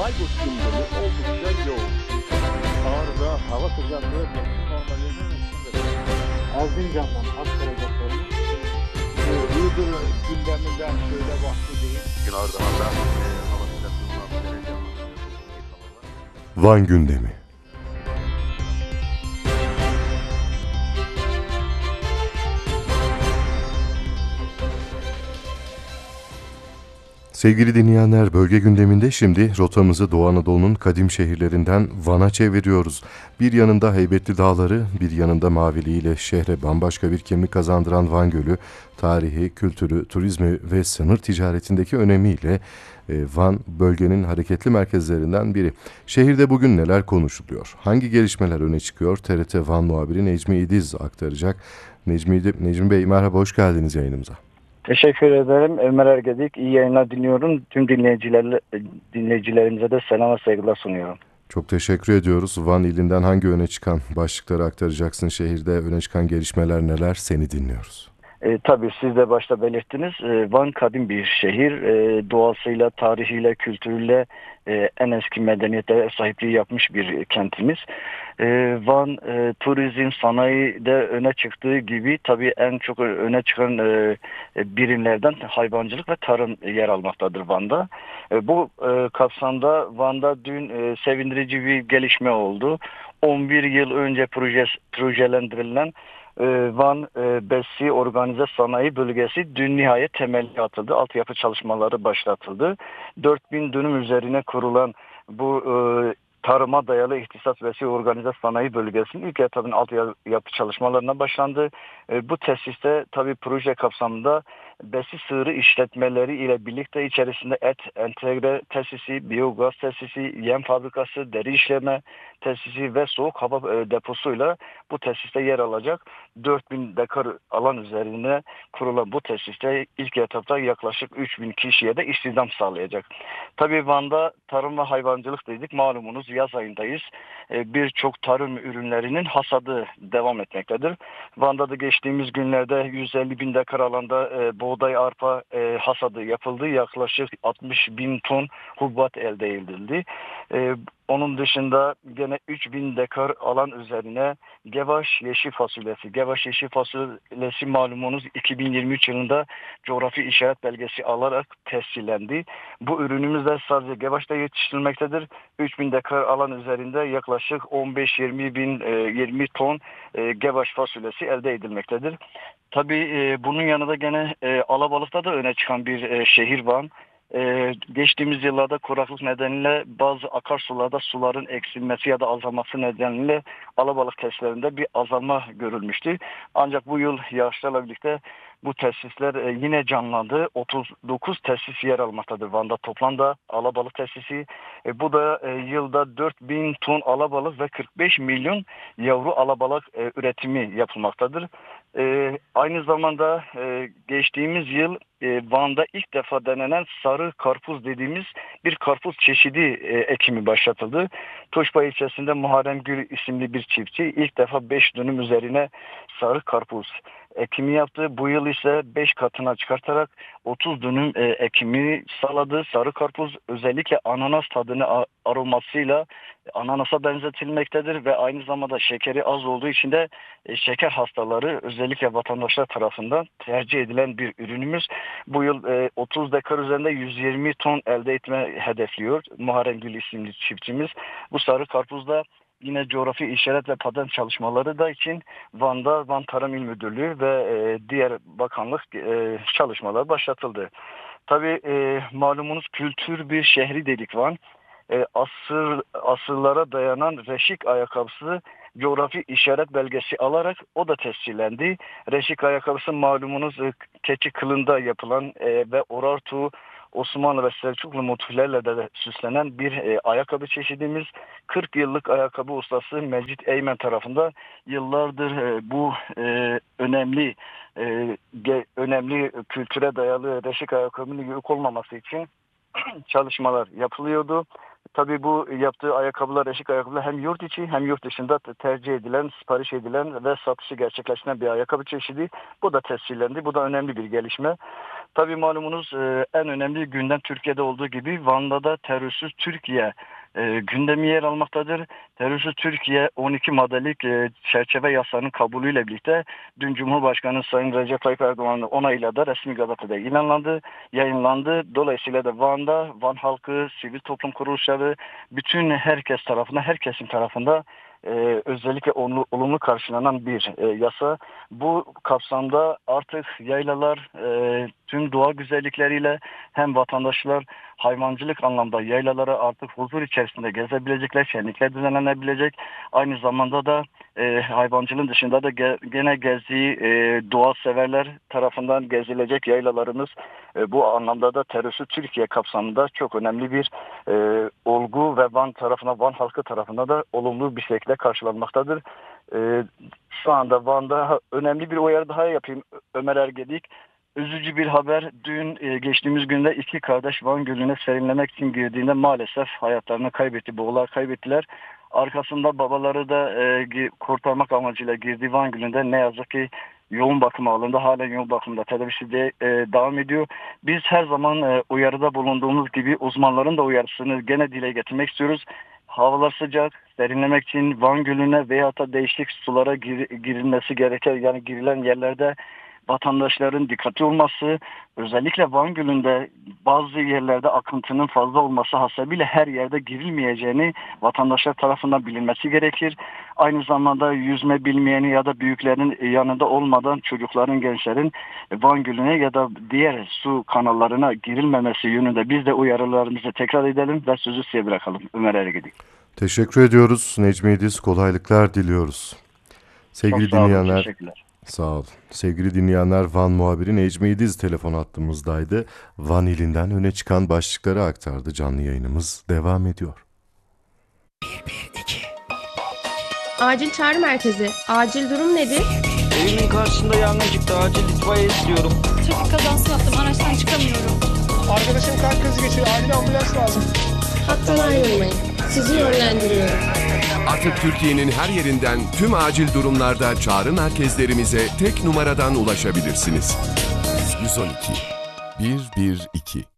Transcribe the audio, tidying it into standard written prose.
Bayburt gündemi oldukça yoğun. Ağrı'da hava sıcaklığı mevsim normallerinin üstünde. Erzincan'dan Akkara'ya sormuş. Iğdır gündeminden şöyle bahsedeyim. Gün Ardahan'da hava sıcaklığından derece anlamında Van gündemi. Sevgili dinleyenler, bölge gündeminde şimdi rotamızı Doğu Anadolu'nun kadim şehirlerinden Van'a çeviriyoruz. Bir yanında heybetli dağları, bir yanında maviliğiyle şehre bambaşka bir kimlik kazandıran Van Gölü, tarihi, kültürü, turizmi ve sınır ticaretindeki önemiyle Van bölgenin hareketli merkezlerinden biri. Şehirde bugün neler konuşuluyor? Hangi gelişmeler öne çıkıyor? TRT Van muhabiri Necmi İdiz aktaracak. Necmi Bey, merhaba, hoş geldiniz yayınımıza. Teşekkür ederim. Ömer Ergedik. İyi yayınlar diliyorum. Tüm dinleyicilerimize de selam ve saygılar sunuyorum. Çok teşekkür ediyoruz. Van ilinden hangi öne çıkan başlıkları aktaracaksın? Şehirde öne çıkan gelişmeler neler? Seni dinliyoruz. Tabii siz de başta belirttiniz. Van kadim bir şehir. Doğasıyla, tarihiyle, kültürüyle en eski medeniyete sahipliği yapmış bir kentimiz. Van turizm, sanayide öne çıktığı gibi tabii en çok öne çıkan birimlerden hayvancılık ve tarım yer almaktadır Van'da. Bu kapsamda Van'da dün sevindirici bir gelişme oldu. 11 yıl önce projelendirilen Van Besi Organize Sanayi Bölgesi dün nihayet temeli atıldı. Altyapı çalışmaları başlatıldı. 4000 dönüm üzerine kurulan bu tarıma dayalı ihtisas Besi Organize Sanayi Bölgesi'nin ilk etapının altyapı çalışmalarına başlandı. Bu tesiste tabii proje kapsamında besi sığırı işletmeleri ile birlikte içerisinde et entegre tesisi, biyogaz tesisi, yem fabrikası, deri işleme tesisi ve soğuk hava deposuyla bu tesiste yer alacak. 4000 dekar alan üzerine kurulan bu tesiste ilk etapta yaklaşık 3000 kişiye de istihdam sağlayacak. Tabii Van'da tarım ve hayvancılık dedik. Malumunuz yaz ayındayız. Birçok tarım ürünlerinin hasadı devam etmektedir. Van'da da geçtiğimiz günlerde 150 bin dekar alanda buğday, arpa hasadı yapıldı. Yaklaşık 60 bin ton hububat elde edildi. Onun dışında gene 3000 dekar alan üzerine Gevaş yeşil fasulyesi. Gevaş yeşil fasulyesi malumunuz 2023 yılında coğrafi işaret belgesi alarak tescillendi. Bu ürünümüz de sadece Gevaş'ta yetiştirilmektedir. 3000 dekar alan üzerinde yaklaşık 15-20 ton Gevaş fasulyesi elde edilmektedir. Tabii bunun yanında gene alabalıkta da öne çıkan bir şehir var. Geçtiğimiz yıllarda kuraklık nedeniyle bazı akarsularda suların eksilmesi ya da azalması nedeniyle alabalık tesislerinde bir azalma görülmüştü. Ancak bu yıl yağışlarla birlikte bu tesisler yine canlandı. 39 tesis yer almaktadır Van'da toplamda alabalık tesisi. Bu da yılda 4000 ton alabalık ve 45 milyon yavru alabalık üretimi yapılmaktadır. Aynı zamanda geçtiğimiz yıl Van'da ilk defa denenen sarı karpuz dediğimiz bir karpuz çeşidi ekimi başlatıldı. Tuşba ilçesinde Muharrem Gül isimli bir çiftçi ilk defa 5 dönüm üzerine sarı karpuz ekimi yaptı. Bu yıl ise 5 katına çıkartarak 30 dönüm ekimi sağladı. Sarı karpuz özellikle ananas tadını aromasıyla ananasa benzetilmektedir ve aynı zamanda şekeri az olduğu için de şeker hastaları özellikle vatandaşlar tarafından tercih edilen bir ürünümüz. Bu yıl 30 dekar üzerinde 120 ton elde etme hedefliyor Muharrem Gül isimli çiftçimiz. Bu sarı karpuzda yine coğrafi işaret ve patent çalışmaları da için Van'da Van Tarım İl Müdürlüğü ve diğer bakanlık çalışmalar başlatıldı. Tabii malumunuz kültür bir şehri dedik Van. Asırlara dayanan reşik ayakkabısı coğrafi işaret belgesi alarak o da tescillendi. Reşik ayakkabısı malumunuz keçi kılında yapılan ve Urartu, Osmanlı ve Selçuklu motiflerle de süslenen bir ayakkabı çeşidimiz. 40 yıllık ayakkabı ustası Mecit Eymen tarafından yıllardır bu önemli kültüre dayalı reşik ayakkabının yok olmaması için çalışmalar yapılıyordu. Tabii bu yaptığı ayakkabılar, eşik ayakkabılar hem yurt içi hem yurt dışında tercih edilen, sipariş edilen ve satışı gerçekleştiren bir ayakkabı çeşidi. Bu da tescillendi. Bu da önemli bir gelişme. Tabii malumunuz en önemli gündem Türkiye'de olduğu gibi Van'da da terörsüz Türkiye gündemi yer almaktadır. Terörsüz Türkiye 12 maddelik çerçeve yasanın kabulüyle birlikte dün Cumhurbaşkanı Sayın Recep Tayyip Erdoğan'ın onayıyla da resmi gazetede yayınlandı. Dolayısıyla da Van'da Van halkı, sivil toplum kuruluşları, bütün herkes tarafından, her kesim tarafında özellikle olumlu karşılanan bir yasa. Bu kapsamda artık yaylalar tüm doğa güzellikleriyle hem vatandaşlar hayvancılık anlamda yaylalara artık huzur içerisinde gezebilecekler, şenlikler düzenlenebilecek. Aynı zamanda da hayvancılığın dışında da gene gezdiği doğa severler tarafından gezilecek yaylalarımız bu anlamda da terörsüz Türkiye kapsamında çok önemli bir olgu ve Van halkı tarafından da olumlu bir şekilde karşılanmaktadır. Şu anda Van'da önemli bir uyarı daha yapayım Ömer Ergedik. Üzücü bir haber. Dün geçtiğimiz günde iki kardeş Van Gölü'ne serinlemek için girdiğinde maalesef hayatlarını kaybetti. Boğularak kaybettiler. Arkasında babaları da kurtarmak amacıyla girdiği Van Gölü'nde ne yazık ki yoğun bakıma alındı. Halen yoğun bakımda tedavisi devam ediyor. Biz her zaman uyarıda bulunduğumuz gibi uzmanların da uyarısını gene dile getirmek istiyoruz. Havalar sıcak, serinlemek için Van Gölü'ne veya da değişik sulara girilmesi gereken, yani girilen yerlerde vatandaşların dikkatli olması, özellikle Van Gölü'nde bazı yerlerde akıntının fazla olması hasebiyle her yerde girilmeyeceğini vatandaşlar tarafından bilinmesi gerekir. Aynı zamanda yüzme bilmeyeni ya da büyüklerin yanında olmadan çocukların, gençlerin Van Gölü'ne ya da diğer su kanallarına girilmemesi yönünde biz de uyarılarımızı tekrar edelim ve sözü size bırakalım. Ömer Ergedik. Teşekkür ediyoruz Necmi İdiz, kolaylıklar diliyoruz. Sevgili dinleyenler, teşekkürler. sağ olun. Sevgili dinleyenler, Van muhabiri Necmi İdiz telefon hattımızdaydı. Van ilinden öne çıkan başlıkları aktardı. Canlı yayınımız devam ediyor. 112. Acil çağrı merkezi. Acil durum nedir? Evimin karşısında yangın çıktı. Acil itfaiye istiyorum. Trafik kazası yaptım. Araçtan çıkamıyorum. Arkadaşım kalp krizi geçiriyor. Acil ambulans lazım. Hattan ayrılmayın. Sizi yönlendiriyorum. Artık Türkiye'nin her yerinden tüm acil durumlarda çağrı merkezlerimize tek numaradan ulaşabilirsiniz. 112 112